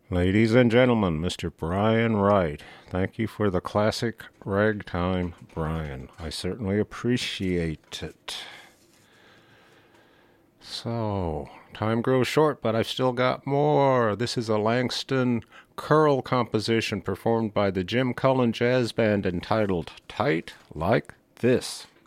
Ladies and gentlemen, Mr. Brian Wright. Thank you for the classic ragtime, Brian. I certainly appreciate it. So, time grows short, but I've still got more. This is a Langston Curl composition performed by the Jim Cullen Jazz Band entitled Tight Like This.